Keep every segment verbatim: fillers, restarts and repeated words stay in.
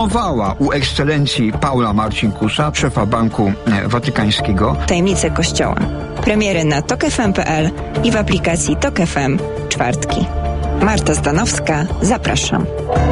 Wała u ekscelencji Paula Marcinkusza, szefa Banku Watykańskiego. Tajemnice Kościoła. Premiery na tok f m kropka p l i w aplikacji Tok F M. Czwartki. Marta Zdanowska, zapraszam.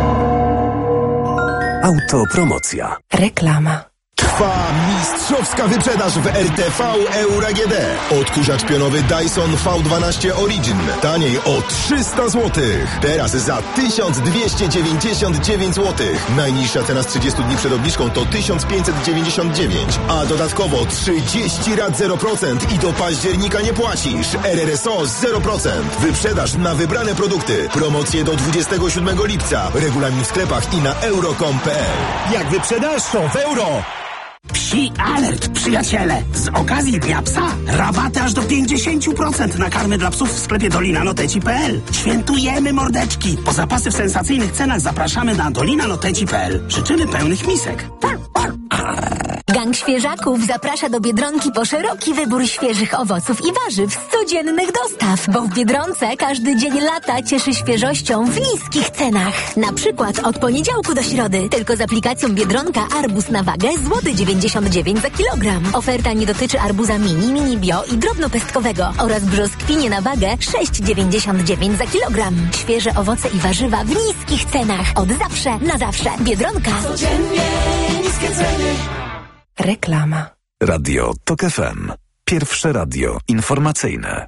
Autopromocja. Reklama. Trwa mistrzowska wyprzedaż w R T V Euro A G D. Odkurzacz pionowy Dyson V dwanaście Origin. Taniej o trzysta złotych. Teraz za tysiąc dwieście dziewięćdziesiąt dziewięć złotych. Najniższa cena z trzydziestu dni przed obniżką to tysiąc pięćset dziewięćdziesiąt dziewięć. A dodatkowo trzydzieści rat zero procent i do października nie płacisz. R R S O zero procent. Wyprzedaż na wybrane produkty. Promocje do dwudziestego siódmego lipca. Regulamin w sklepach i na euro kropka com kropka p l. Jak wyprzedaż, to w euro. Psi alert, przyjaciele! Z okazji Dnia Psa rabaty aż do pięćdziesiąt procent na karmy dla psów w sklepie dolina noteci kropka p l. Świętujemy mordeczki! Po zapasy w sensacyjnych cenach zapraszamy na dolina noteci kropka p l. Życzymy pełnych misek. Gang Świeżaków zaprasza do Biedronki po szeroki wybór świeżych owoców i warzyw z codziennych dostaw, bo w Biedronce każdy dzień lata cieszy świeżością w niskich cenach. Na przykład od poniedziałku do środy tylko z aplikacją Biedronka arbuz na wagę złoty dziewięćdziesiąt dziewięć za kilogram. Oferta nie dotyczy arbuza mini, mini bio i drobnopestkowego oraz brzoskwinie na wagę sześć dziewięćdziesiąt dziewięć za kilogram. Świeże owoce i warzywa w niskich cenach. Od zawsze na zawsze. Biedronka. Codziennie niskie ceny. Reklama. Radio Tok F M. Pierwsze radio informacyjne.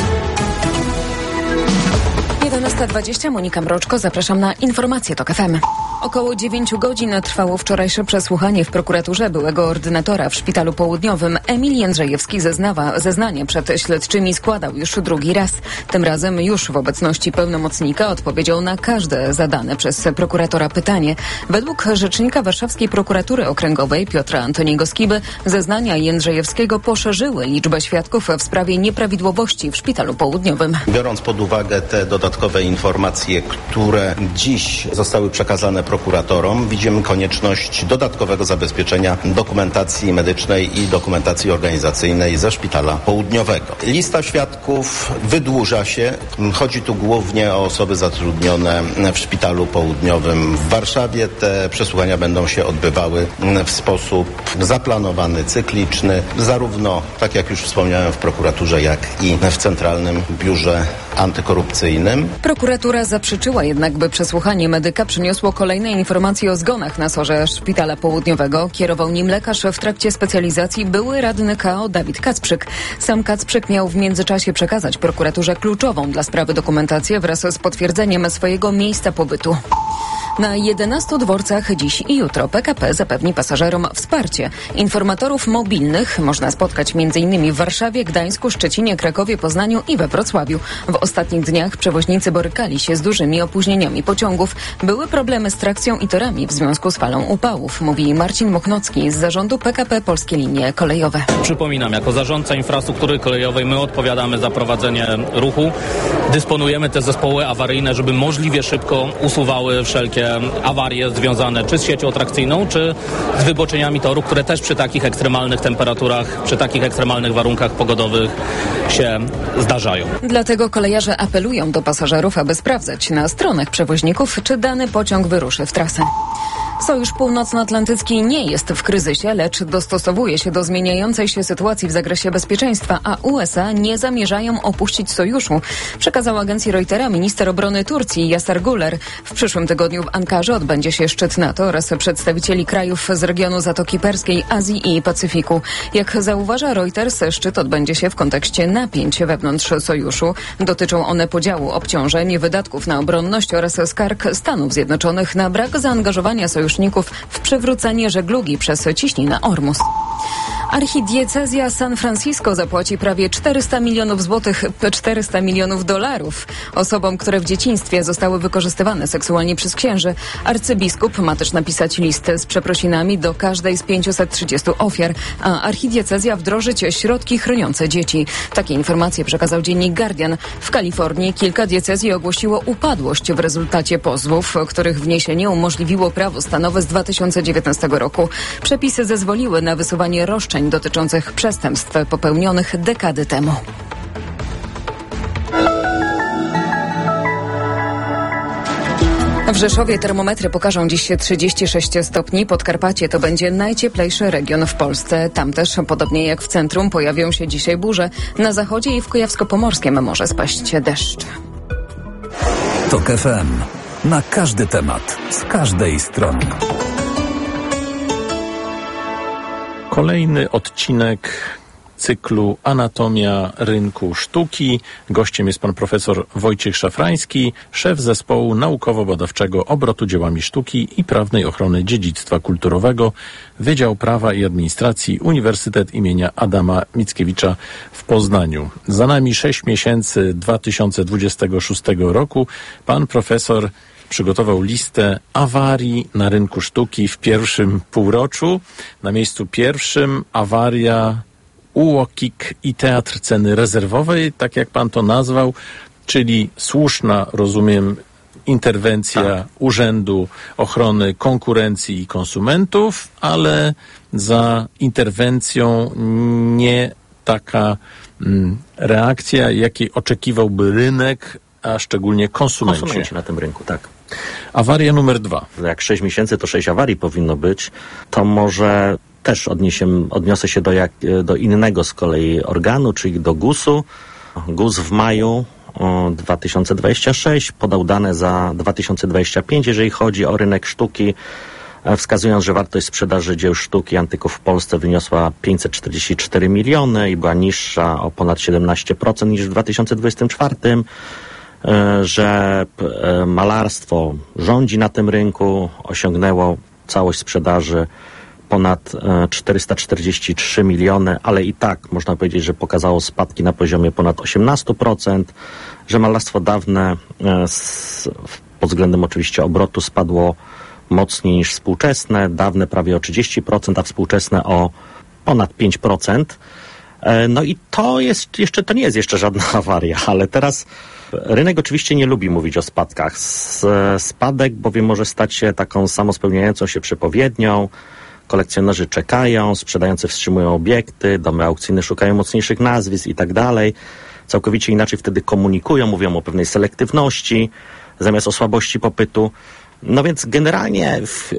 jedenasta dwadzieścia, Monika Mroczko, zapraszam na informacje Tok F M. Około dziewięć godzin trwało wczorajsze przesłuchanie w prokuraturze byłego ordynatora w Szpitalu Południowym. Emil Jędrzejewski zeznawa, zeznanie przed śledczymi składał już drugi raz. Tym razem już w obecności pełnomocnika odpowiedział na każde zadane przez prokuratora pytanie. Według rzecznika Warszawskiej Prokuratury Okręgowej Piotra Antoniego Skiby zeznania Jędrzejewskiego poszerzyły liczbę świadków w sprawie nieprawidłowości w Szpitalu Południowym. Biorąc pod uwagę te dodatkowe informacje, które dziś zostały przekazane prokuratorom, widzimy konieczność dodatkowego zabezpieczenia dokumentacji medycznej i dokumentacji organizacyjnej ze Szpitala Południowego. Lista świadków wydłuża się. Chodzi tu głównie o osoby zatrudnione w Szpitalu Południowym w Warszawie. Te przesłuchania będą się odbywały w sposób zaplanowany, cykliczny, zarówno, tak jak już wspomniałem, w prokuraturze, jak i w Centralnym Biurze Antykorupcyjnym. Prokuratura zaprzeczyła jednak, by przesłuchanie medyka przyniosło kolejne informacje o zgonach na sorze Szpitala Południowego. Kierował nim lekarz w trakcie specjalizacji były radny K O Dawid Kacprzyk. Sam Kacprzyk miał w międzyczasie przekazać prokuraturze kluczową dla sprawy dokumentację wraz z potwierdzeniem swojego miejsca pobytu. Na jedenastu dworcach dziś i jutro P K P zapewni pasażerom wsparcie. Informatorów mobilnych można spotkać m.in. w Warszawie, Gdańsku, Szczecinie, Krakowie, Poznaniu i we Wrocławiu. W ostatnich dniach przewoźnicy borykali się z dużymi opóźnieniami pociągów. Były problemy z trakcją i torami w związku z falą upałów, mówi Marcin Mochnocki z zarządu P K P Polskie Linie Kolejowe. Przypominam, jako zarządca infrastruktury kolejowej my odpowiadamy za prowadzenie ruchu. Dysponujemy te zespoły awaryjne, żeby możliwie szybko usuwały wszelkie awarie związane czy z siecią atrakcyjną, czy z wyboczeniami toru, które też przy takich ekstremalnych temperaturach, przy takich ekstremalnych warunkach pogodowych się zdarzają. Dlatego kolejarze apelują do pasażerów, aby sprawdzać na stronach przewoźników, czy dany pociąg wyruszy w trasę. Sojusz Północnoatlantycki nie jest w kryzysie, lecz dostosowuje się do zmieniającej się sytuacji w zakresie bezpieczeństwa, a U S A nie zamierzają opuścić sojuszu, przekazał agencji Reutera minister obrony Turcji Yasar Guler. W przyszłym tygodniu w Ankarze odbędzie się szczyt NATO oraz przedstawicieli krajów z regionu Zatoki Perskiej, Azji i Pacyfiku. Jak zauważa Reuters, szczyt odbędzie się w kontekście napięć wewnątrz sojuszu. Dotyczą one podziału obciążeń, wydatków na obronność oraz skarg Stanów Zjednoczonych na brak zaangażowania sojuszników w przywrócenie żeglugi przez ciśninę Ormus. Archidiecezja San Francisco zapłaci prawie czterysta milionów złotych, czterysta milionów dolarów osobom, które w dzieciństwie zostały wykorzystywane seksualnie przez księży. Arcybiskup ma też napisać listę z przeprosinami do każdej z pięciuset trzydziestu ofiar, a archidiecezja wdrożyć środki chroniące dzieci. Takie informacje przekazał dziennik Guardian. W Kalifornii kilka diecezji ogłosiło upadłość w rezultacie pozwów, których wniesienie umożliwiło prawo stanowe z dwa tysiące dziewiętnastego roku. Przepisy zezwoliły na wysuwanie roszczeń dotyczących przestępstw popełnionych dekady temu. W Rzeszowie termometry pokażą dziś trzydzieści sześć stopni. Podkarpacie to będzie najcieplejszy region w Polsce. Tam też, podobnie jak w centrum, pojawią się dzisiaj burze. Na zachodzie i w Kujawsko-Pomorskiem może spaść deszcz. TOK F M. Na każdy temat, z każdej strony. Kolejny odcinek cyklu Anatomia Rynku Sztuki. Gościem jest pan profesor Wojciech Szafrański, szef zespołu naukowo-badawczego obrotu dziełami sztuki i prawnej ochrony dziedzictwa kulturowego, Wydział Prawa i Administracji, Uniwersytet imienia Adama Mickiewicza w Poznaniu. Za nami sześć miesięcy dwa tysiące dwudziestego szóstego roku. Pan profesor przygotował listę awarii na rynku sztuki w pierwszym półroczu. Na miejscu pierwszym awaria U O K I K i Teatr Ceny Rezerwowej, tak jak pan to nazwał, czyli słuszna, rozumiem, interwencja tak. Urzędu Ochrony Konkurencji i Konsumentów, ale za interwencją nie taka mm, reakcja, jakiej oczekiwałby rynek, a szczególnie konsumenci. Konsumenci na tym rynku, tak. Awaria numer dwa. Jak sześć miesięcy, to sześć awarii powinno być, to może też odniosę, odniosę się do, jak, do innego z kolei organu, czyli do gusu. GUS w maju dwa tysiące dwudziestego szóstego podał dane za dwa tysiące dwudziesty piąty, jeżeli chodzi o rynek sztuki, wskazując, że wartość sprzedaży dzieł sztuki antyków w Polsce wyniosła pięćset czterdzieści cztery miliony i była niższa o ponad siedemnaście procent niż w dwa tysiące dwudziestym czwartym. Że malarstwo rządzi na tym rynku, osiągnęło całość sprzedaży ponad czterysta czterdzieści trzy miliony, ale i tak można powiedzieć, że pokazało spadki na poziomie ponad osiemnaście procent, że malarstwo dawne z, pod względem oczywiście obrotu spadło mocniej niż współczesne, dawne prawie o trzydzieści procent, a współczesne o ponad pięć procent. No i to jest jeszcze, to nie jest jeszcze żadna awaria, ale teraz rynek oczywiście nie lubi mówić o spadkach. Spadek bowiem może stać się taką samospełniającą się przepowiednią. Kolekcjonerzy czekają, sprzedający wstrzymują obiekty, domy aukcyjne szukają mocniejszych nazwisk i tak dalej. Całkowicie inaczej wtedy komunikują, mówią o pewnej selektywności zamiast o słabości popytu. No więc generalnie w,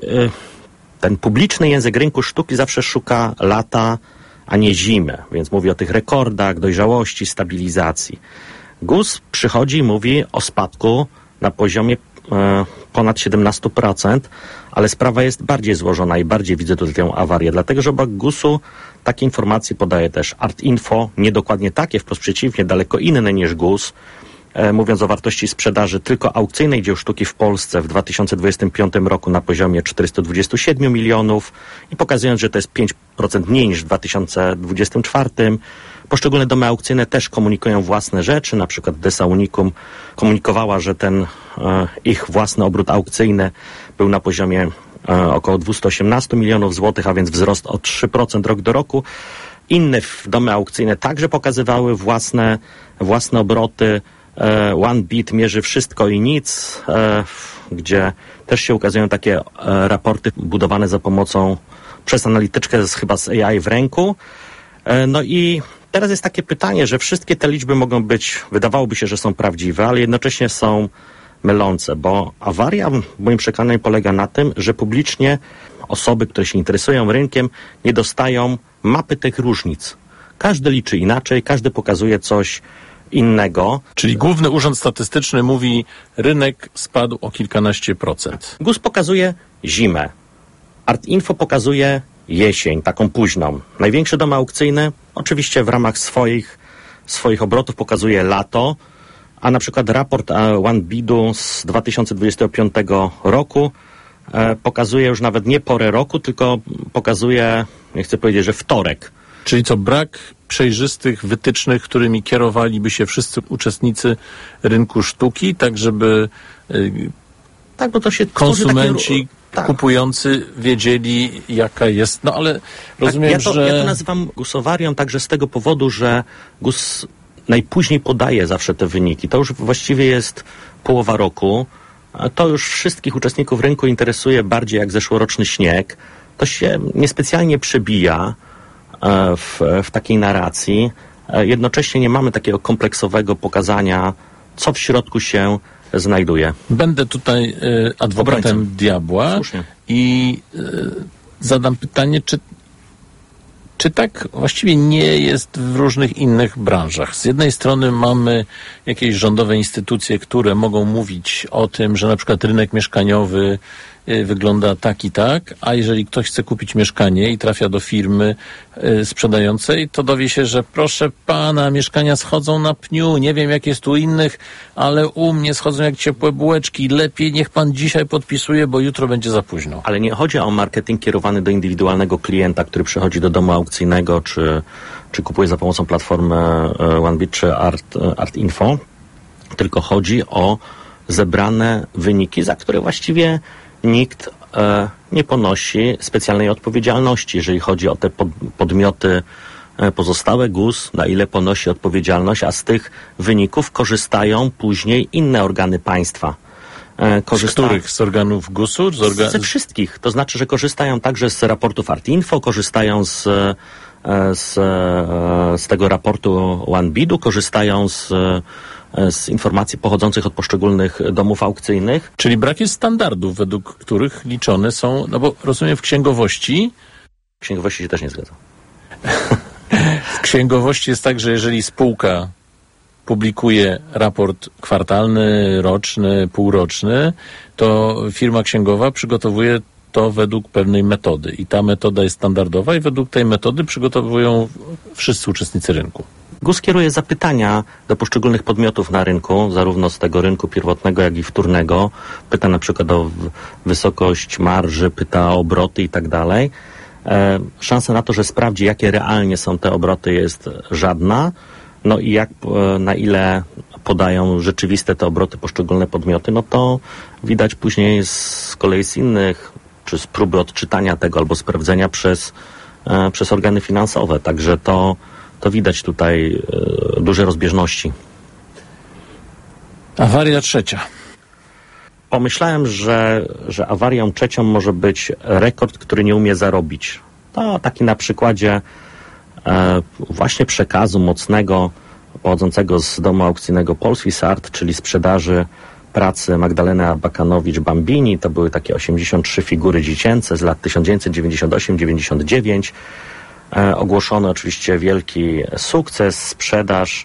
ten publiczny język rynku sztuki zawsze szuka lata, a nie zimy. Więc mówi o tych rekordach, dojrzałości, stabilizacji. GUS przychodzi i mówi o spadku na poziomie e, ponad siedemnaście procent, ale sprawa jest bardziej złożona i bardziej widzę tutaj tę awarię, dlatego że obok gusu takie informacje podaje też Artinfo, niedokładnie takie, wprost przeciwnie, daleko inne niż GUS, e, mówiąc o wartości sprzedaży tylko aukcyjnej dzieł sztuki w Polsce w dwa tysiące dwudziestym piątym roku na poziomie czterysta dwadzieścia siedem milionów i pokazując, że to jest pięć procent mniej niż w dwa tysiące dwudziestym czwartym. Poszczególne domy aukcyjne też komunikują własne rzeczy, na przykład Desa Unicum komunikowała, że ten e, ich własny obrót aukcyjny był na poziomie e, około dwieście osiemnaście milionów złotych, a więc wzrost o trzy procent rok do roku. Inne domy aukcyjne także pokazywały własne, własne obroty. E, OneBit mierzy wszystko i nic, e, gdzie też się ukazują takie e, raporty budowane za pomocą, przez analityczkę z, chyba z A I w ręku. E, no i teraz jest takie pytanie, że wszystkie te liczby mogą być, wydawałoby się, że są prawdziwe, ale jednocześnie są mylące, bo awaria w moim przekonaniu polega na tym, że publicznie osoby, które się interesują rynkiem, nie dostają mapy tych różnic. Każdy liczy inaczej, każdy pokazuje coś innego. Czyli Główny Urząd Statystyczny mówi, rynek spadł o kilkanaście procent. GUS pokazuje zimę. Artinfo pokazuje jesień, taką późną. Największe domy aukcyjne oczywiście w ramach swoich, swoich obrotów pokazuje lato, a na przykład raport OneBidu z dwa tysiące dwudziestego piątego roku e, pokazuje już nawet nie porę roku, tylko pokazuje, nie chcę powiedzieć, że wtorek. Czyli co, brak przejrzystych wytycznych, którymi kierowaliby się wszyscy uczestnicy rynku sztuki, tak żeby y, tak, bo to się konsumenci tak. kupujący wiedzieli, jaka jest. No ale rozumiem, tak, ja to, że... Ja to nazywam gusowarią także z tego powodu, że GUS najpóźniej podaje zawsze te wyniki. To już właściwie jest połowa roku. To już wszystkich uczestników rynku interesuje bardziej jak zeszłoroczny śnieg. To się niespecjalnie przebija w, w takiej narracji. Jednocześnie nie mamy takiego kompleksowego pokazania, co w środku się znajduje. Będę tutaj y, adwokatem Obrońcą. diabła. Słusznie. I y, zadam pytanie, czy Czy tak właściwie nie jest w różnych innych branżach? Z jednej strony mamy jakieś rządowe instytucje, które mogą mówić o tym, że na przykład rynek mieszkaniowy y, wygląda tak i tak, a jeżeli ktoś chce kupić mieszkanie i trafia do firmy y, sprzedającej, to dowie się, że proszę pana, mieszkania schodzą na pniu, nie wiem jak jest u innych, ale u mnie schodzą jak ciepłe bułeczki, lepiej niech pan dzisiaj podpisuje, bo jutro będzie za późno. Ale nie chodzi o marketing kierowany do indywidualnego klienta, który przychodzi do domu aukcyjnego, czy, czy kupuje za pomocą platformy OneBid czy Art, Art Info, tylko chodzi o zebrane wyniki, za które właściwie nikt e, nie ponosi specjalnej odpowiedzialności, jeżeli chodzi o te pod, podmioty e, pozostałe, G U S, na ile ponosi odpowiedzialność, a z tych wyników korzystają później inne organy państwa. E, korzysta... Z których? Z organów G U S-u? Z orga... Ze wszystkich. To znaczy, że korzystają także z raportów Art Info, korzystają z, z, z tego raportu OneBidu, korzystają z z informacji pochodzących od poszczególnych domów aukcyjnych. Czyli brak jest standardów, według których liczone są, no bo rozumiem w księgowości... W księgowości się też nie zgadzam. W księgowości jest tak, że jeżeli spółka publikuje raport kwartalny, roczny, półroczny, to firma księgowa przygotowuje to według pewnej metody. I ta metoda jest standardowa i według tej metody przygotowują wszyscy uczestnicy rynku. G U S kieruje zapytania do poszczególnych podmiotów na rynku, zarówno z tego rynku pierwotnego, jak i wtórnego. Pyta na przykład o wysokość marży, pyta o obroty i tak dalej. E, szansa na to, że sprawdzi, jakie realnie są te obroty, jest żadna. No i jak, e, na ile podają rzeczywiste te obroty poszczególne podmioty, no to widać później z, z kolei z innych, czy z próby odczytania tego albo sprawdzenia przez, e, przez organy finansowe. Także to to widać tutaj e, duże rozbieżności. Awaria trzecia. Pomyślałem, że, że awarią trzecią może być rekord, który nie umie zarobić. To taki na przykładzie e, właśnie przekazu mocnego pochodzącego z domu aukcyjnego Polswisart, czyli sprzedaży pracy Magdaleny Abakanowicz-Bambini. To były takie osiemdziesiąt trzy figury dziecięce z lat tysiąc dziewięćset dziewięćdziesiąt osiem dziewięćdziesiąt dziewięć. E, ogłoszony oczywiście wielki sukces, sprzedaż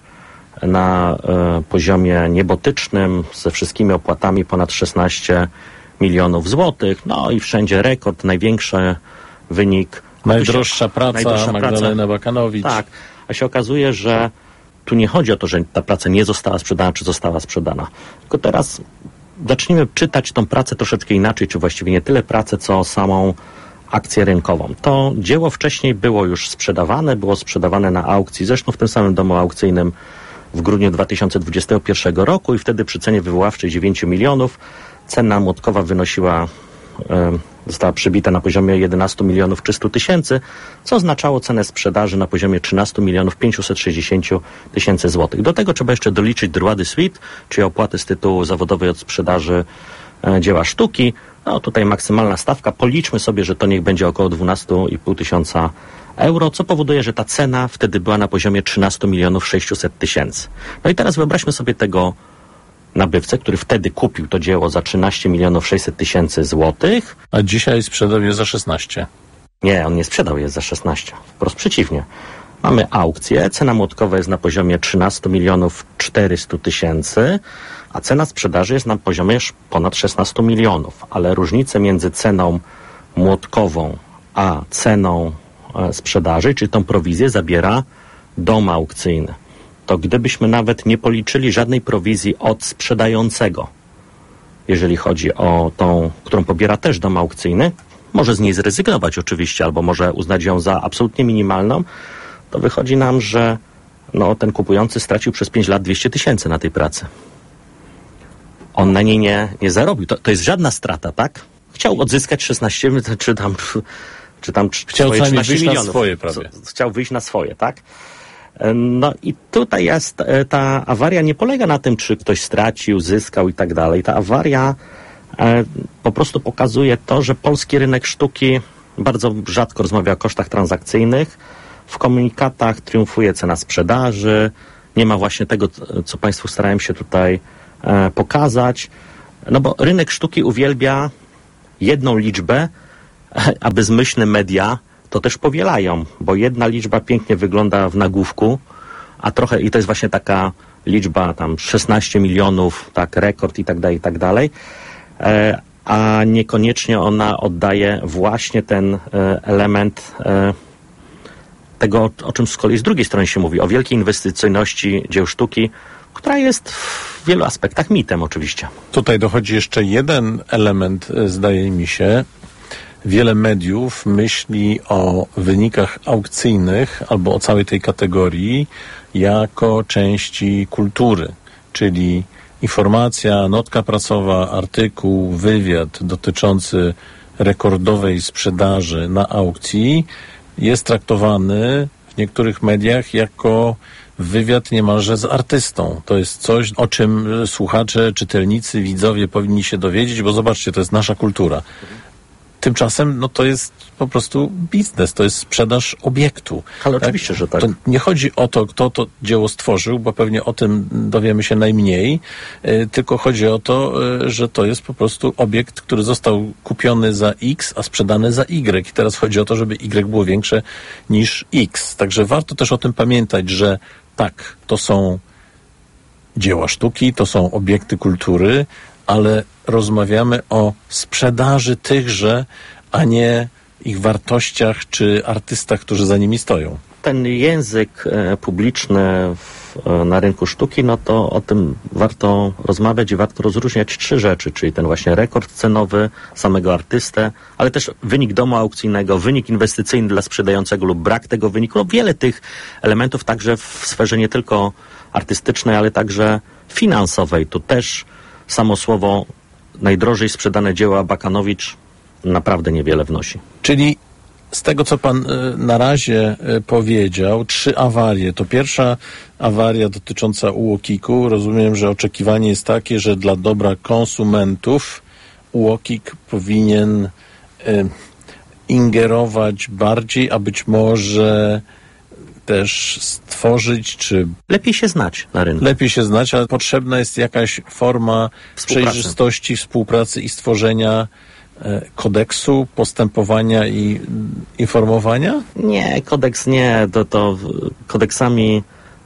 na e, poziomie niebotycznym, ze wszystkimi opłatami ponad szesnaście milionów złotych. No i wszędzie rekord, największy wynik. Najdroższa praca najdroższa Magdalena praca. Abakanowicz. Tak, a się okazuje, że tu nie chodzi o to, że ta praca nie została sprzedana, czy została sprzedana. Tylko teraz zacznijmy czytać tą pracę troszeczkę inaczej, czy właściwie nie tyle pracę, co samą akcję rynkową. To dzieło wcześniej było już sprzedawane, było sprzedawane na aukcji, zresztą w tym samym domu aukcyjnym w grudniu dwa tysiące dwudziestego pierwszego roku i wtedy przy cenie wywoławczej dziewięć milionów cena młotkowa wynosiła, e, została przybita na poziomie jedenaście milionów trzysta tysięcy, co oznaczało cenę sprzedaży na poziomie trzynaście milionów pięćset sześćdziesiąt tysięcy złotych. Do tego trzeba jeszcze doliczyć droit de suite, czyli opłaty z tytułu zawodowej od sprzedaży e, dzieła sztuki. No tutaj maksymalna stawka, policzmy sobie, że to niech będzie około dwanaście i pół tysiąca euro, co powoduje, że ta cena wtedy była na poziomie trzynaście milionów sześćset tysięcy. No i teraz wyobraźmy sobie tego nabywcę, który wtedy kupił to dzieło za trzynaście milionów sześćset tysięcy złotych. A dzisiaj sprzedał je za szesnaście. Nie, on nie sprzedał je za szesnaście. Wprost przeciwnie. Mamy aukcję, cena młotkowa jest na poziomie trzynaście milionów czterysta tysięcy, a cena sprzedaży jest na poziomie ponad szesnaście milionów. Ale różnicę między ceną młotkową a ceną e, sprzedaży, czyli tą prowizję, zabiera dom aukcyjny. To gdybyśmy nawet nie policzyli żadnej prowizji od sprzedającego, jeżeli chodzi o tą, którą pobiera też dom aukcyjny, może z niej zrezygnować oczywiście, albo może uznać ją za absolutnie minimalną, to wychodzi nam, że no, ten kupujący stracił przez pięć lat dwieście tysięcy na tej pracy. On na niej nie, nie zarobił. To, to jest żadna strata, tak? Chciał odzyskać szesnaście, czy tam, czy tam Chciał swoje wyjść milionów. na swoje prawie. Chciał wyjść na swoje, tak? No i tutaj jest, ta awaria nie polega na tym, czy ktoś stracił, zyskał i tak dalej. Ta awaria e, po prostu pokazuje to, że polski rynek sztuki bardzo rzadko rozmawia o kosztach transakcyjnych. W komunikatach triumfuje cena sprzedaży. Nie ma właśnie tego, co Państwu starałem się tutaj e, pokazać. No bo rynek sztuki uwielbia jedną liczbę, a bezmyślne media to też powielają, bo jedna liczba pięknie wygląda w nagłówku, a trochę, i to jest właśnie taka liczba tam szesnaście milionów, tak, rekord i tak dalej, i tak dalej, e, a niekoniecznie ona oddaje właśnie ten e, element e, tego, o, o czym z kolei z drugiej strony się mówi, o wielkiej inwestycyjności dzieł sztuki, która jest w wielu aspektach mitem oczywiście. Tutaj dochodzi jeszcze jeden element, zdaje mi się. Wiele mediów myśli o wynikach aukcyjnych albo o całej tej kategorii jako części kultury, czyli informacja, notka prasowa, artykuł, wywiad dotyczący rekordowej sprzedaży na aukcji jest traktowany w niektórych mediach jako wywiad niemalże z artystą. To jest coś, o czym słuchacze, czytelnicy, widzowie powinni się dowiedzieć, bo zobaczcie, to jest nasza kultura. Tymczasem no to jest po prostu biznes, to jest sprzedaż obiektu. Ale tak? oczywiście, że tak. To nie chodzi o to, kto to dzieło stworzył, bo pewnie o tym dowiemy się najmniej, yy, tylko chodzi o to, yy, że to jest po prostu obiekt, który został kupiony za X, a sprzedany za Y. I teraz chodzi o to, żeby Y było większe niż X. Także warto też o tym pamiętać, że tak, to są dzieła sztuki, to są obiekty kultury, ale rozmawiamy o sprzedaży tychże, a nie ich wartościach czy artystach, którzy za nimi stoją. Ten język e, publiczny w, e, na rynku sztuki, no to o tym warto rozmawiać i warto rozróżniać trzy rzeczy, czyli ten właśnie rekord cenowy samego artystę, ale też wynik domu aukcyjnego, wynik inwestycyjny dla sprzedającego lub brak tego wyniku. No wiele tych elementów także w sferze nie tylko artystycznej, ale także finansowej. Tu też samo słowo najdrożej sprzedane dzieła Bakanowicz naprawdę niewiele wnosi. Czyli z tego, co pan y, na razie y, powiedział, trzy awarie. To pierwsza awaria dotycząca U O K I K-u. Rozumiem, że oczekiwanie jest takie, że dla dobra konsumentów U O K I K powinien y, ingerować bardziej, a być może też stworzyć, czy... Lepiej się znać na rynku. Lepiej się znać, ale potrzebna jest jakaś forma Współpracy. przejrzystości, współpracy i stworzenia e, kodeksu postępowania i informowania? Nie, kodeks nie. To, to kodeksami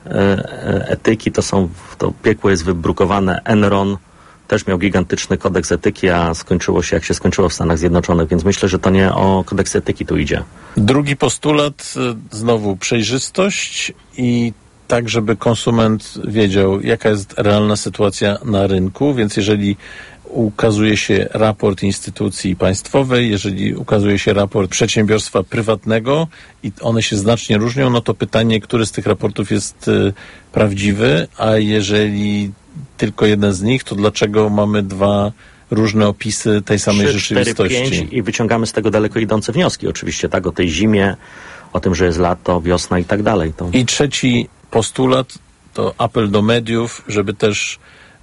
e, etyki to są, to piekło jest wybrukowane. Enron też miał gigantyczny kodeks etyki, a skończyło się jak się skończyło w Stanach Zjednoczonych, więc myślę, że to nie o kodeks etyki tu idzie. Drugi postulat, znowu przejrzystość i tak, żeby konsument wiedział, jaka jest realna sytuacja na rynku, więc jeżeli ukazuje się raport instytucji państwowej, jeżeli ukazuje się raport przedsiębiorstwa prywatnego i one się znacznie różnią, no to pytanie, który z tych raportów jest y, prawdziwy, a jeżeli tylko jeden z nich, to dlaczego mamy dwa różne opisy tej samej trzy, rzeczywistości? cztery, pięć i wyciągamy z tego daleko idące wnioski oczywiście, tak, o tej zimie, o tym, że jest lato, wiosna i tak dalej. To... I trzeci postulat to apel do mediów, żeby też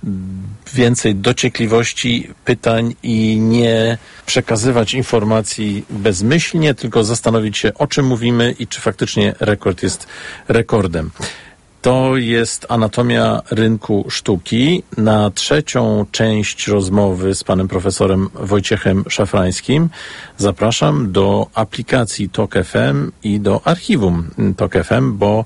więcej dociekliwości, pytań i nie przekazywać informacji bezmyślnie, tylko zastanowić się, o czym mówimy i czy faktycznie rekord jest rekordem. To jest anatomia rynku sztuki. Na trzecią część rozmowy z panem profesorem Wojciechem Szafrańskim zapraszam do aplikacji Tok F M i do archiwum Tok F M, bo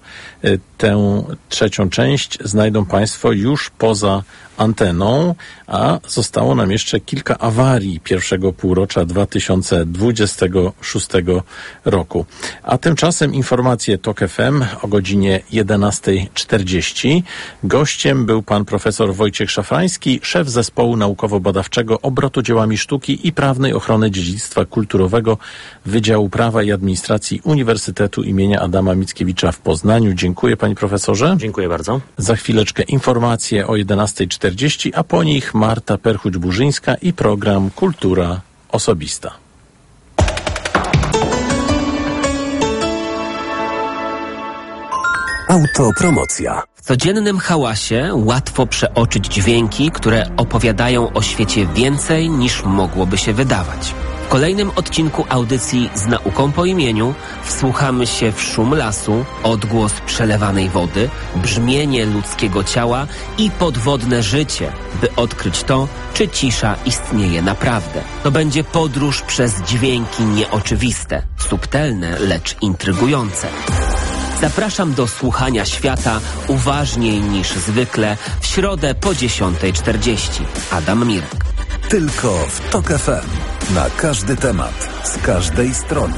tę trzecią część znajdą państwo już poza anteną, a zostało nam jeszcze kilka awarii pierwszego półrocza dwa tysiące dwudziestego szóstego roku. A tymczasem informacje Tok F M o godzinie jedenasta czterdzieści. Gościem był pan profesor Wojciech Szafrański, szef zespołu naukowo-badawczego obrotu dziełami sztuki i prawnej ochrony dziedzictwa kulturowego Wydziału Prawa i Administracji Uniwersytetu imienia Adama Mickiewicza w Poznaniu. Dziękuję, panie profesorze. Dziękuję bardzo. Za chwileczkę informacje o jedenasta czterdzieści, a po nich Marta Perchuć-Burzyńska i program Kultura Osobista. Autopromocja. W codziennym hałasie łatwo przeoczyć dźwięki, które opowiadają o świecie więcej niż mogłoby się wydawać. kolejnym odcinku audycji Z nauką po imieniu wsłuchamy się w szum lasu, odgłos przelewanej wody, brzmienie ludzkiego ciała i podwodne życie, by odkryć to, czy cisza istnieje naprawdę. To będzie podróż przez dźwięki nieoczywiste, subtelne, lecz intrygujące. Zapraszam do słuchania świata uważniej niż zwykle w środę po dziesiątej czterdzieści. Adam Mirek. Tylko w TOK F M. Na każdy temat, z każdej strony.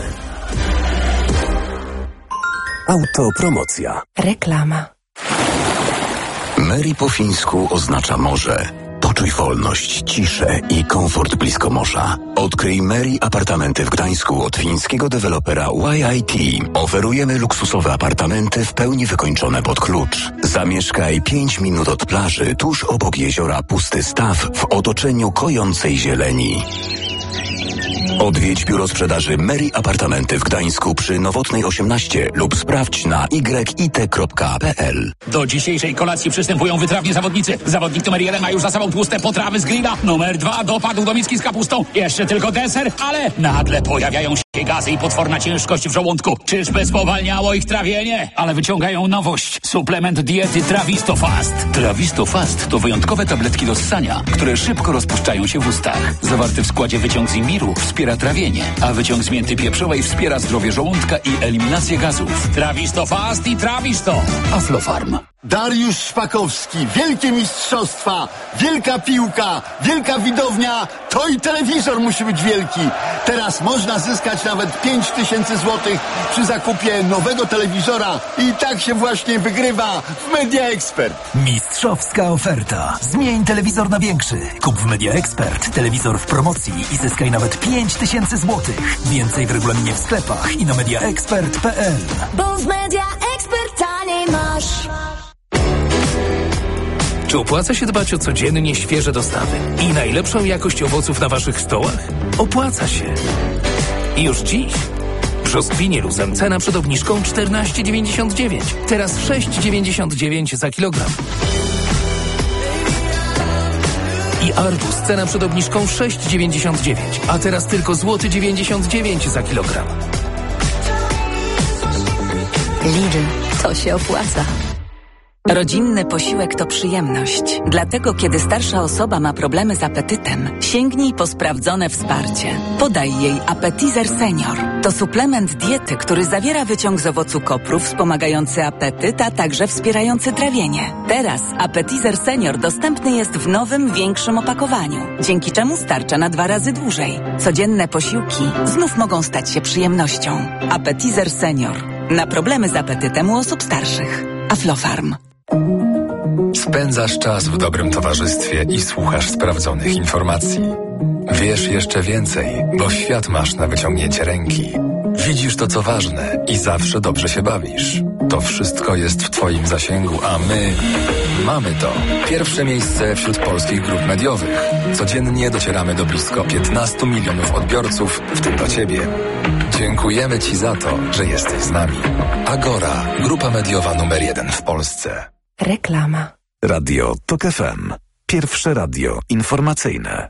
Autopromocja. Reklama. Mary po fińsku oznacza morze. Poczuj wolność, ciszę i komfort blisko morza. Odkryj Mary apartamenty w Gdańsku od fińskiego dewelopera Y I T. Oferujemy luksusowe apartamenty w pełni wykończone pod klucz. Zamieszkaj pięć minut od plaży, tuż obok jeziora Pusty Staw, w otoczeniu kojącej zieleni. Odwiedź biuro sprzedaży Mary Apartamenty w Gdańsku przy Nowotnej osiemnaście lub sprawdź na y i t kropka p l. Do dzisiejszej kolacji przystępują wytrawni zawodnicy. Zawodnik numer jeden ma już za sobą tłuste potrawy z grilla. Numer dwa dopadł do miski z kapustą. Jeszcze tylko deser, ale nagle pojawiają się gazy i potworna ciężkość w żołądku. Czyżby spowalniało ich trawienie? Ale wyciągają nowość. Suplement diety Travistofast. Travistofast to wyjątkowe tabletki do ssania, które szybko rozpuszczają się w ustach. Zawarty w składzie wyciąg z imbiru wspiera trawienie, a wyciąg z mięty pieprzowej wspiera zdrowie żołądka i eliminację gazów. Travistofast i Travisto. Aflofarm. Dariusz Szpakowski, wielkie mistrzostwa, wielka piłka, wielka widownia, to i telewizor musi być wielki. Teraz można zyskać nawet pięć tysięcy złotych przy zakupie nowego telewizora i tak się właśnie wygrywa w Media Expert. Mistrzowska oferta. Zmień telewizor na większy. Kup w Media Expert telewizor w promocji i zyskaj nawet pięć tysięcy złotych. Więcej w regulaminie w sklepach i na mediaexpert kropka p l. Bo w Media Expert taniej masz. Czy opłaca się dbać o codziennie świeże dostawy i najlepszą jakość owoców na waszych stołach? Opłaca się. I już dziś. Brzoskwinie luzem cena przed obniżką czternaście dziewięćdziesiąt dziewięć. Teraz sześć dziewięćdziesiąt dziewięć za kilogram. I arbuz cena przed obniżką sześć dziewięćdziesiąt dziewięć, a teraz tylko złoty dziewięćdziesiąt dziewięć za kilogram. Lidl, to się opłaca. Rodzinny posiłek to przyjemność. Dlatego, kiedy starsza osoba ma problemy z apetytem, sięgnij po sprawdzone wsparcie. Podaj jej Appetizer Senior. To suplement diety, który zawiera wyciąg z owocu kopru wspomagający apetyt, a także wspierający trawienie. Teraz Appetizer Senior dostępny jest w nowym, większym opakowaniu, dzięki czemu starcza na dwa razy dłużej. Codzienne posiłki znów mogą stać się przyjemnością. Appetizer Senior. Na problemy z apetytem u osób starszych. Aflofarm. Spędzasz czas w dobrym towarzystwie i słuchasz sprawdzonych informacji. Wiesz jeszcze więcej, bo świat masz na wyciągnięcie ręki. Widzisz to, co ważne i zawsze dobrze się bawisz. To wszystko jest w twoim zasięgu, a my mamy to. Pierwsze miejsce wśród polskich grup mediowych. Codziennie docieramy do blisko piętnastu milionów odbiorców, w tym do ciebie. Dziękujemy ci za to, że jesteś z nami. Agora, grupa mediowa numer jeden w Polsce. Reklama. Radio TOK F M. Pierwsze radio informacyjne.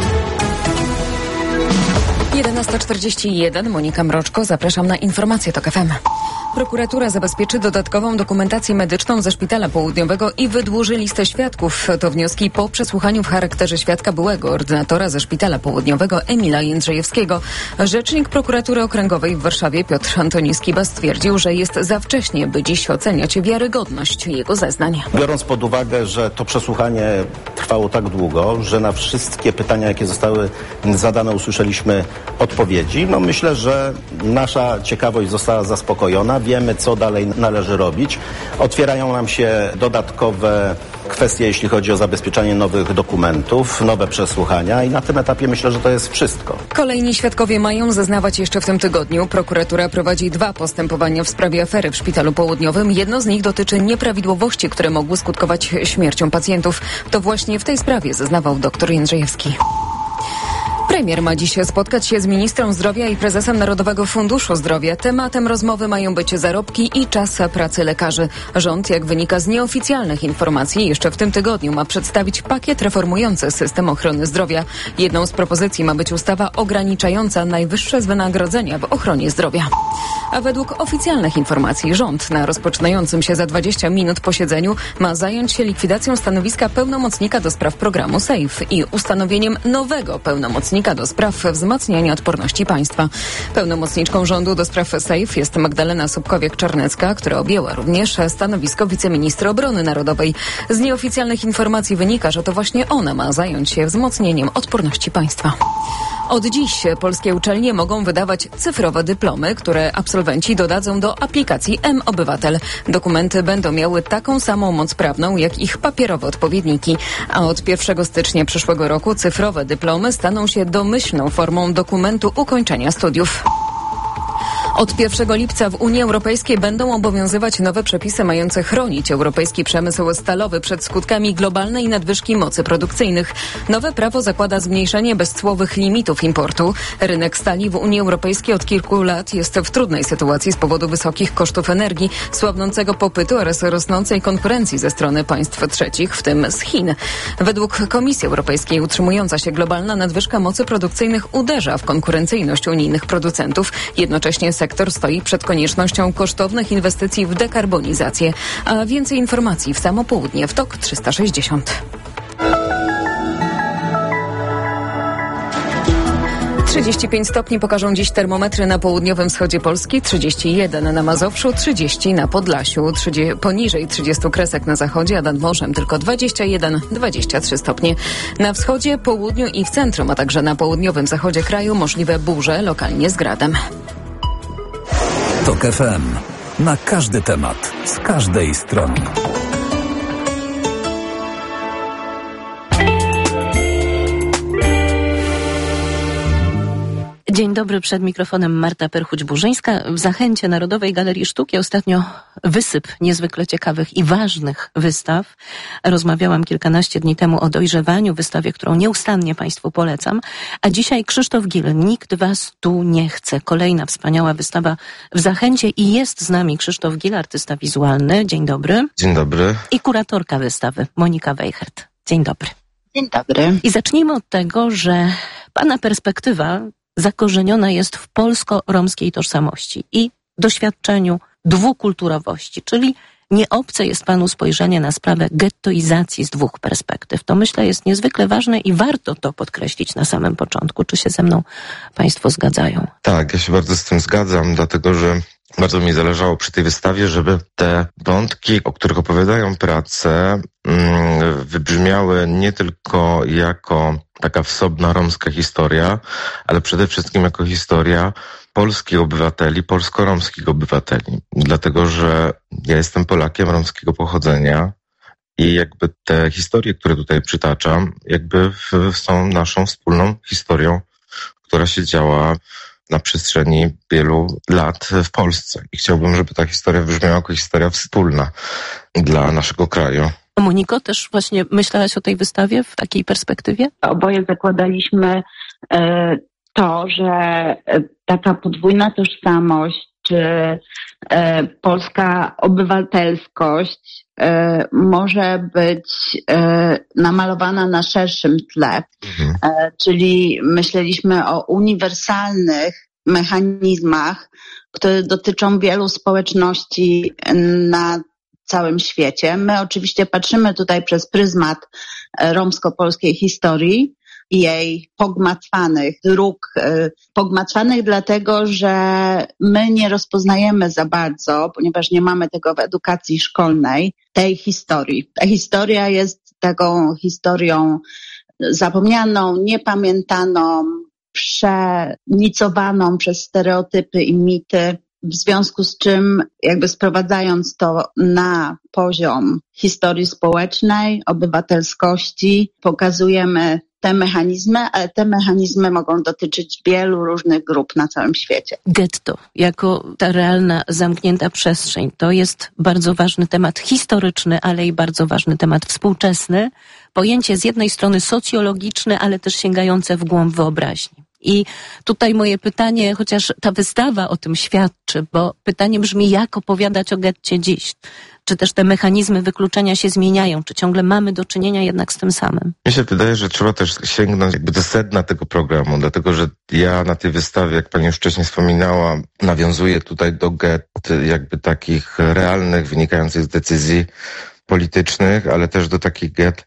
jedenasta czterdzieści jeden, Monika Mroczko, zapraszam na informacje TOK F M. Prokuratura zabezpieczy dodatkową dokumentację medyczną ze Szpitala Południowego i wydłuży listę świadków. To wnioski po przesłuchaniu w charakterze świadka byłego ordynatora ze Szpitala Południowego Emila Jędrzejewskiego. Rzecznik Prokuratury Okręgowej w Warszawie Piotr Antoniski-Bas stwierdził, że jest za wcześnie, by dziś oceniać wiarygodność jego zeznań. Biorąc pod uwagę, że to przesłuchanie trwało tak długo, że na wszystkie pytania, jakie zostały zadane, usłyszeliśmy odpowiedzi, no myślę, że nasza ciekawość została zaspokojona. Wiemy, co dalej należy robić. Otwierają nam się dodatkowe kwestie, jeśli chodzi o zabezpieczanie nowych dokumentów, nowe przesłuchania i na tym etapie myślę, że to jest wszystko. Kolejni świadkowie mają zeznawać jeszcze w tym tygodniu. Prokuratura prowadzi dwa postępowania w sprawie afery w Szpitalu Południowym. Jedno z nich dotyczy nieprawidłowości, które mogły skutkować śmiercią pacjentów. To właśnie w tej sprawie zeznawał dr Jędrzejewski. Premier ma dziś spotkać się z ministrą zdrowia i prezesem Narodowego Funduszu Zdrowia. Tematem rozmowy mają być zarobki i czas pracy lekarzy. Rząd, jak wynika z nieoficjalnych informacji, jeszcze w tym tygodniu ma przedstawić pakiet reformujący system ochrony zdrowia. Jedną z propozycji ma być ustawa ograniczająca najwyższe wynagrodzenia w ochronie zdrowia. A według oficjalnych informacji rząd na rozpoczynającym się za dwadzieścia minut posiedzeniu ma zająć się likwidacją stanowiska pełnomocnika do spraw programu SAFE i ustanowieniem nowego pełnomocnika do spraw wzmacniania odporności państwa. Pełnomocniczką rządu do spraw SAFE jest Magdalena Sobkowiak-Czarnecka, która objęła również stanowisko wiceministra obrony narodowej. Z nieoficjalnych informacji wynika, że to właśnie ona ma zająć się wzmocnieniem odporności państwa. Od dziś polskie uczelnie mogą wydawać cyfrowe dyplomy, które absolwenci dodadzą do aplikacji M-Obywatel. Dokumenty będą miały taką samą moc prawną jak ich papierowe odpowiedniki. A od pierwszego stycznia przyszłego roku cyfrowe dyplomy staną się domyślną formą dokumentu ukończenia studiów. Od pierwszego lipca w Unii Europejskiej będą obowiązywać nowe przepisy mające chronić europejski przemysł stalowy przed skutkami globalnej nadwyżki mocy produkcyjnych. Nowe prawo zakłada zmniejszenie bezcłowych limitów importu. Rynek stali w Unii Europejskiej od kilku lat jest w trudnej sytuacji z powodu wysokich kosztów energii, słabnącego popytu oraz rosnącej konkurencji ze strony państw trzecich, w tym z Chin. Według Komisji Europejskiej utrzymująca się globalna nadwyżka mocy produkcyjnych uderza w konkurencyjność unijnych producentów. Jednocześnie sektor stoi przed koniecznością kosztownych inwestycji w dekarbonizację. A więcej informacji w samo południe w T O K trzysta sześćdziesiąt. trzydzieści pięć stopni pokażą dziś termometry na południowym wschodzie Polski, trzydzieści jeden na Mazowszu, trzydzieści na Podlasiu, trzydzieści, poniżej trzydziestu kresek na zachodzie, a nad morzem tylko dwadzieścia jeden dwadzieścia trzy stopnie. Na wschodzie, południu i w centrum, a także na południowym zachodzie kraju możliwe burze, lokalnie z gradem. T O K F M. Na każdy temat, z każdej strony. Dzień dobry, przed mikrofonem Marta Perchuć-Burzyńska. W Zachęcie Narodowej Galerii Sztuki ostatnio wysyp niezwykle ciekawych i ważnych wystaw. Rozmawiałam kilkanaście dni temu o Dojrzewaniu, wystawie, którą nieustannie Państwu polecam. A dzisiaj Krzysztof Gil, Nikt Was tu nie chce. Kolejna wspaniała wystawa w Zachęcie i jest z nami Krzysztof Gil, artysta wizualny. Dzień dobry. Dzień dobry. I kuratorka wystawy, Monika Wejchert. Dzień dobry. Dzień dobry. I zacznijmy od tego, że Pana perspektywa zakorzeniona jest w polsko-romskiej tożsamości i doświadczeniu dwukulturowości, czyli nieobce jest Panu spojrzenie na sprawę gettoizacji z dwóch perspektyw. To myślę jest niezwykle ważne i warto to podkreślić na samym początku. Czy się ze mną Państwo zgadzają? Tak, ja się bardzo z tym zgadzam, dlatego że bardzo mi zależało przy tej wystawie, żeby te wątki, o których opowiadają prace, wybrzmiały nie tylko jako taka wsobna romska historia, ale przede wszystkim jako historia polskich obywateli, polsko-romskich obywateli. Dlatego, że ja jestem Polakiem romskiego pochodzenia i jakby te historie, które tutaj przytaczam, jakby są naszą wspólną historią, która się działa na przestrzeni wielu lat w Polsce. I chciałbym, żeby ta historia wybrzmiała jako historia wspólna dla naszego kraju. Moniko, też właśnie myślałaś o tej wystawie w takiej perspektywie? Oboje zakładaliśmy e, to, że taka podwójna tożsamość, czy e, polska obywatelskość e, może być e, namalowana na szerszym tle. Mhm. E, czyli myśleliśmy o uniwersalnych mechanizmach, które dotyczą wielu społeczności na całym świecie. My oczywiście patrzymy tutaj przez pryzmat romsko-polskiej historii i jej pogmatwanych dróg, pogmatwanych dlatego, że my nie rozpoznajemy za bardzo, ponieważ nie mamy tego w edukacji szkolnej, tej historii. Ta historia jest taką historią zapomnianą, niepamiętaną, przenicowaną przez stereotypy i mity, w związku z czym jakby sprowadzając to na poziom historii społecznej, obywatelskości, pokazujemy te mechanizmy, ale te mechanizmy mogą dotyczyć wielu różnych grup na całym świecie. Getto, jako ta realna, zamknięta przestrzeń, to jest bardzo ważny temat historyczny, ale i bardzo ważny temat współczesny. Pojęcie z jednej strony socjologiczne, ale też sięgające w głąb wyobraźni. I tutaj moje pytanie, chociaż ta wystawa o tym świadczy, bo pytanie brzmi, jak opowiadać o getcie dziś? Czy też te mechanizmy wykluczenia się zmieniają? Czy ciągle mamy do czynienia jednak z tym samym? Mi się wydaje, że trzeba też sięgnąć jakby do sedna tego programu, dlatego że ja na tej wystawie, jak pani już wcześniej wspominała, nawiązuję tutaj do gett jakby takich realnych, wynikających z decyzji politycznych, ale też do takich gett,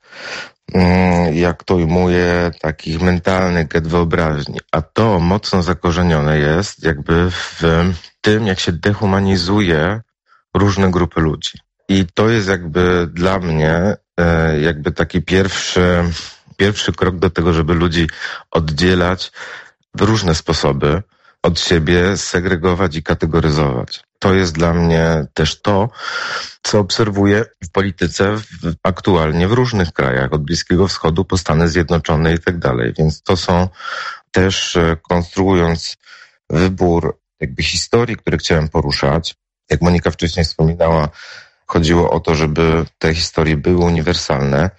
jak to ujmuję, takich mentalnych gett wyobraźni. A to mocno zakorzenione jest jakby w tym, jak się dehumanizuje różne grupy ludzi. I to jest jakby dla mnie jakby taki pierwszy, pierwszy krok do tego, żeby ludzi oddzielać w różne sposoby od siebie, segregować i kategoryzować. To jest dla mnie też to, co obserwuję w polityce w, aktualnie w różnych krajach, od Bliskiego Wschodu po Stany Zjednoczone i tak dalej. Więc to są też, konstruując wybór jakby historii, które chciałem poruszać, jak Monika wcześniej wspominała, chodziło o to, żeby te historie były uniwersalne.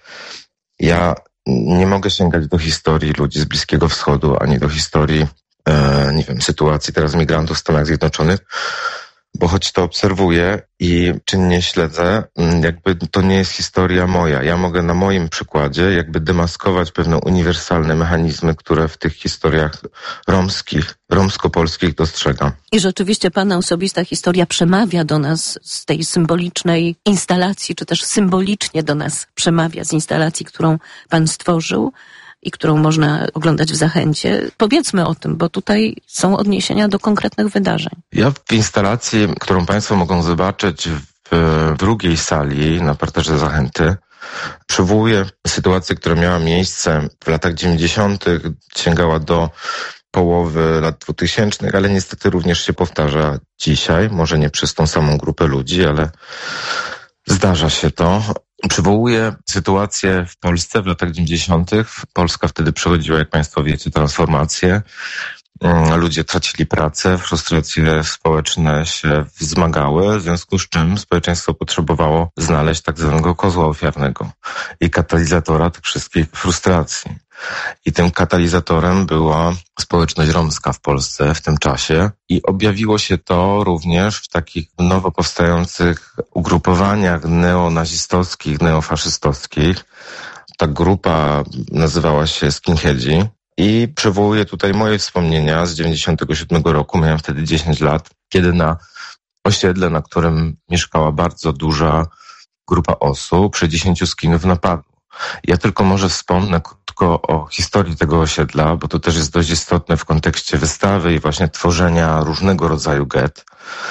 Ja nie mogę sięgać do historii ludzi z Bliskiego Wschodu, ani do historii, e, nie wiem, sytuacji teraz migrantów w Stanach Zjednoczonych, bo choć to obserwuję i czynnie śledzę, jakby to nie jest historia moja. Ja mogę na moim przykładzie jakby demaskować pewne uniwersalne mechanizmy, które w tych historiach romskich, romsko-polskich dostrzegam. I rzeczywiście pana osobista historia przemawia do nas z tej symbolicznej instalacji, czy też symbolicznie do nas przemawia z instalacji, którą pan stworzył i którą można oglądać w Zachęcie. Powiedzmy o tym, bo tutaj są odniesienia do konkretnych wydarzeń. Ja w instalacji, którą państwo mogą zobaczyć w drugiej sali na parterze Zachęty, przywołuję sytuację, która miała miejsce w latach dziewięćdziesiątych, sięgała do połowy lat dwutysięcznych, ale niestety również się powtarza dzisiaj, może nie przez tą samą grupę ludzi, ale zdarza się to. Przywołuję sytuację w Polsce w latach dziewięćdziesiątych. Polska wtedy przechodziła, jak państwo wiecie, transformację. Ludzie tracili pracę, frustracje społeczne się wzmagały, w związku z czym społeczeństwo potrzebowało znaleźć tak zwanego kozła ofiarnego i katalizatora tych wszystkich frustracji. I tym katalizatorem była społeczność romska w Polsce w tym czasie i objawiło się to również w takich nowo powstających ugrupowaniach neonazistowskich, neofaszystowskich. Ta grupa nazywała się skinheadzi i przywołuję tutaj moje wspomnienia z dziewięćdziesiątego siódmego roku. Miałem wtedy dziesięć lat, kiedy na osiedle, na którym mieszkała bardzo duża grupa osób, sześćdziesięciu skinów napadło. Ja tylko może wspomnę krótko o historii tego osiedla, bo to też jest dość istotne w kontekście wystawy i właśnie tworzenia różnego rodzaju gett.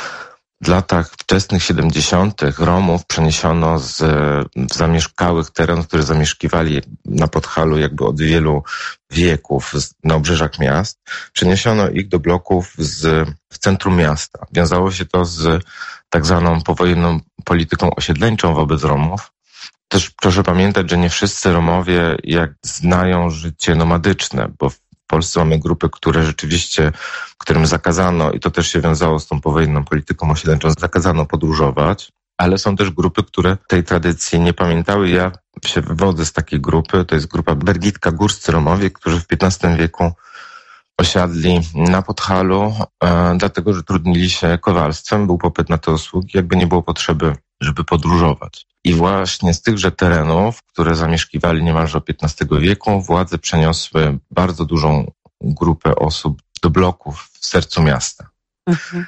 W latach wczesnych siedemdziesiątych Romów przeniesiono z zamieszkałych terenów, które zamieszkiwali na Podhalu jakby od wielu wieków na obrzeżach miast, przeniesiono ich do bloków z, w centrum miasta. Wiązało się to z tak zwaną powojenną polityką osiedleńczą wobec Romów. Też proszę pamiętać, że nie wszyscy Romowie jak znają życie nomadyczne, bo w Polsce mamy grupy, które rzeczywiście, którym zakazano, i to też się wiązało z tą powojenną polityką osiedleńczą, zakazano podróżować, ale są też grupy, które tej tradycji nie pamiętały. Ja się wywodzę z takiej grupy, to jest grupa Bergitka, górscy Romowie, którzy w piętnastym wieku osiadli na Podhalu, e, dlatego że trudnili się kowalstwem, był popyt na te usługi, jakby nie było potrzeby, żeby podróżować. I właśnie z tychże terenów, które zamieszkiwali niemalże od piętnastego wieku, władze przeniosły bardzo dużą grupę osób do bloków w sercu miasta. Mhm.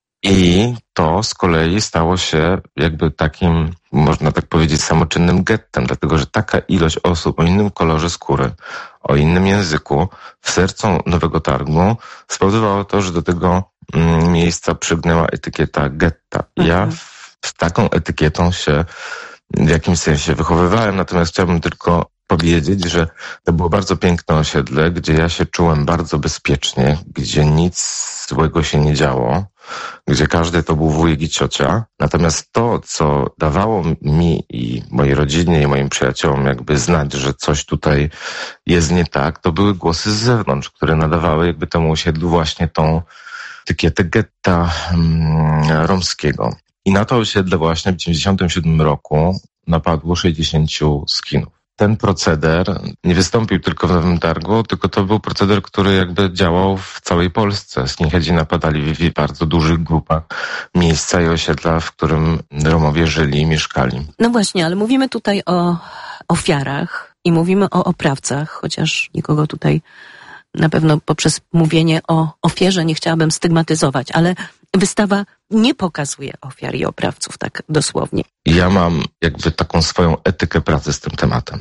I to z kolei stało się jakby takim, można tak powiedzieć, samoczynnym gettem, dlatego że taka ilość osób o innym kolorze skóry, o innym języku w sercu Nowego Targu spowodowało to, że do tego mm, miejsca przygnęła etykieta getta. Mhm. Ja z taką etykietą się w jakimś sensie wychowywałem, natomiast chciałbym tylko powiedzieć, że to było bardzo piękne osiedle, gdzie ja się czułem bardzo bezpiecznie, gdzie nic złego się nie działo. gdzie każdy to był wujek i ciocia. Natomiast to, co dawało mi i mojej rodzinie i moim przyjaciołom jakby znać, że coś tutaj jest nie tak, to były głosy z zewnątrz, które nadawały jakby temu osiedlu właśnie tą etykietę getta mm, romskiego. I na to osiedle właśnie w dziewięćdziesiątym siódmym roku napadło sześćdziesięciu skinów. Ten proceder nie wystąpił tylko w Nowym Targu, tylko to był proceder, który jakby działał w całej Polsce. Skinheadzi napadali w bardzo dużych grupach miejsca i osiedla, w którym Romowie żyli i mieszkali. No właśnie, ale mówimy tutaj o ofiarach i mówimy o oprawcach, chociaż nikogo tutaj na pewno poprzez mówienie o ofierze nie chciałabym stygmatyzować, ale wystawa nie pokazuje ofiar i oprawców tak dosłownie. Ja mam jakby taką swoją etykę pracy z tym tematem.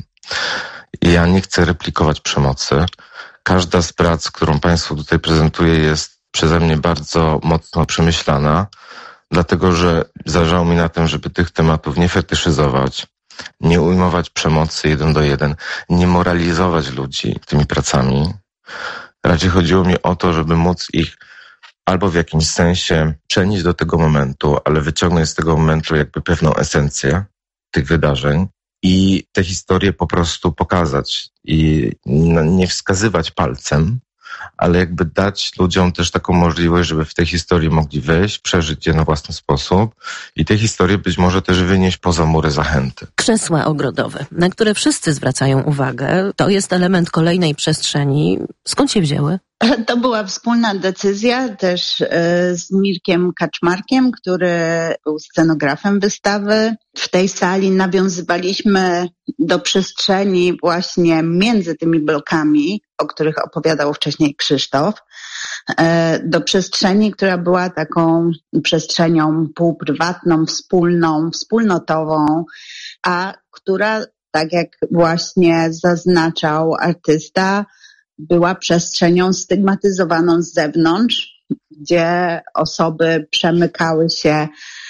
Ja nie chcę replikować przemocy. Każda z prac, którą Państwu tutaj prezentuję, jest przeze mnie bardzo mocno przemyślana, dlatego że zależało mi na tym, żeby tych tematów nie fetyszyzować, nie ujmować przemocy jeden do jeden, nie moralizować ludzi tymi pracami. Raczej chodziło mi o to, żeby móc ich albo w jakimś sensie przenieść do tego momentu, ale wyciągnąć z tego momentu jakby pewną esencję tych wydarzeń i te historie po prostu pokazać i nie wskazywać palcem, ale jakby dać ludziom też taką możliwość, żeby w tej historii mogli wejść, przeżyć je na własny sposób i te historie być może też wynieść poza mury zachęty. Krzesła ogrodowe, na które wszyscy zwracają uwagę, to jest element kolejnej przestrzeni. Skąd się wzięły? To była wspólna decyzja też z Mirkiem Kaczmarkiem, który był scenografem wystawy. W tej sali nawiązywaliśmy do przestrzeni właśnie między tymi blokami, o których opowiadał wcześniej Krzysztof, do przestrzeni, która była taką przestrzenią półprywatną, wspólną, wspólnotową, a która, tak jak właśnie zaznaczał artysta, była przestrzenią stygmatyzowaną z zewnątrz, gdzie osoby przemykały się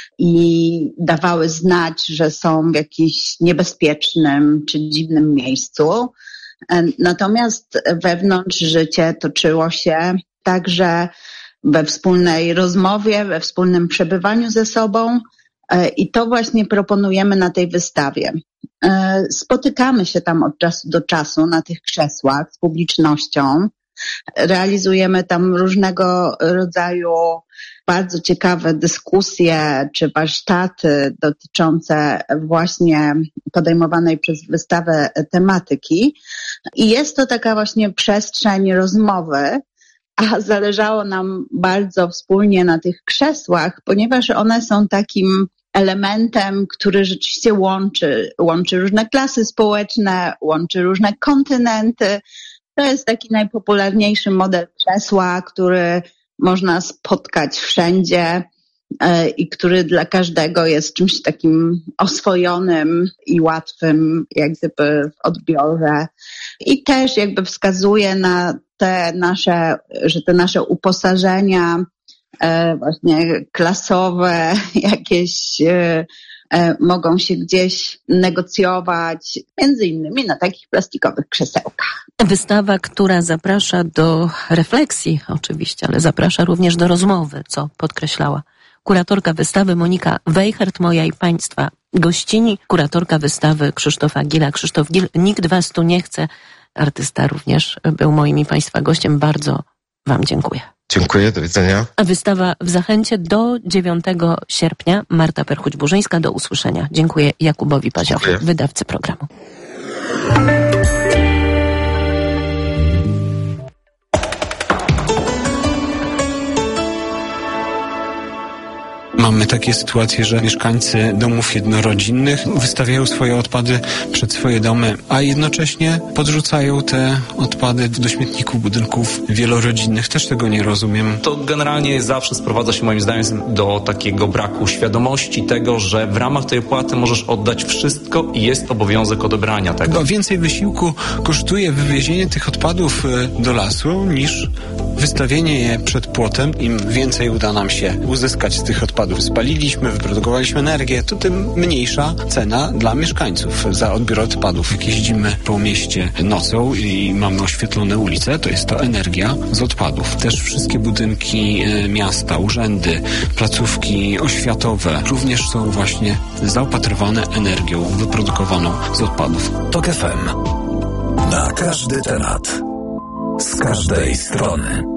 i dawały znać, że są w jakimś niebezpiecznym czy dziwnym miejscu. Natomiast wewnątrz życie toczyło się także we wspólnej rozmowie, we wspólnym przebywaniu ze sobą i to właśnie proponujemy na tej wystawie. Spotykamy się tam od czasu do czasu na tych krzesłach z publicznością. Realizujemy tam różnego rodzaju bardzo ciekawe dyskusje czy warsztaty dotyczące właśnie podejmowanej przez wystawę tematyki. I jest to taka właśnie przestrzeń rozmowy, a zależało nam bardzo wspólnie na tych krzesłach, ponieważ one są takim elementem, który rzeczywiście łączy, łączy różne klasy społeczne, łączy różne kontynenty. To jest taki najpopularniejszy model krzesła, który można spotkać wszędzie i który dla każdego jest czymś takim oswojonym i łatwym jak gdyby w odbiorze. I też jakby wskazuje na te nasze, że te nasze uposażenia właśnie klasowe, jakieś mogą się gdzieś negocjować, między innymi na takich plastikowych krzesełkach. Wystawa, która zaprasza do refleksji oczywiście, ale zaprasza również do rozmowy, co podkreślała kuratorka wystawy Monika Weichert, moja i Państwa gościni, kuratorka wystawy Krzysztofa Gila. Krzysztof Gil, nikt Was tu nie chce, artysta również był moim i Państwa gościem. Bardzo Wam dziękuję. Dziękuję, do widzenia. A wystawa w Zachęcie do dziewiątego sierpnia. Marta Perchuć-Burzyńska, do usłyszenia. Dziękuję Jakubowi Paziowi, wydawcy programu. Mamy takie sytuacje, że mieszkańcy domów jednorodzinnych wystawiają swoje odpady przed swoje domy, a jednocześnie podrzucają te odpady do śmietników budynków wielorodzinnych. Też tego nie rozumiem. To generalnie zawsze sprowadza się moim zdaniem do takiego braku świadomości tego, że w ramach tej opłaty możesz oddać wszystko i jest obowiązek odebrania tego. A więcej wysiłku kosztuje wywiezienie tych odpadów do lasu niż wystawienie je przed płotem. Im więcej uda nam się uzyskać z tych odpadów spaliliśmy, wyprodukowaliśmy energię, to tym mniejsza cena dla mieszkańców za odbiór odpadów. Jak jeździmy po mieście nocą i mamy oświetlone ulice, to jest to energia z odpadów. Też wszystkie budynki miasta, urzędy, placówki oświatowe również są właśnie zaopatrywane energią wyprodukowaną z odpadów. TOK F M. Na każdy temat. Z każdej strony.